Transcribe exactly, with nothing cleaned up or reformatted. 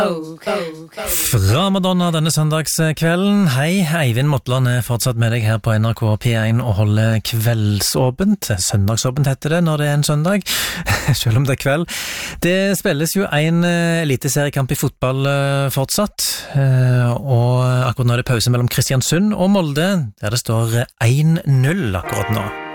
Fra Madonna denne søndagskvelden. Hei, Eivind Motland er fortsatt med deg her på N R K P én og holder kveldsåpent. Søndagsåpent heter det når det er en søndag, selv om det er kveld. Det spilles jo en eliteseriekamp i fotball fortsatt, og akkurat nå er det pause mellom Kristiansund og Molde, der det står én null akkurat nå.